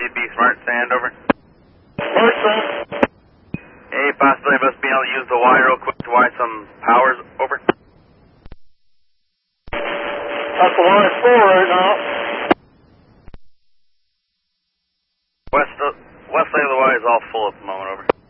CB Smart Sand, over. Smart Sand. Hey, possibly must be able to use the wire real quick to wire some powers, over. That's the wire full right now. West side of the wire is all full at the moment, over.